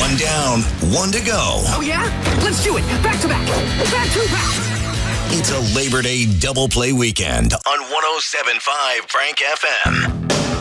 One down, one to go. Oh, yeah? Let's do it. Back to back. Back to back. It's a Labor Day double play weekend on 107.5 Frank FM.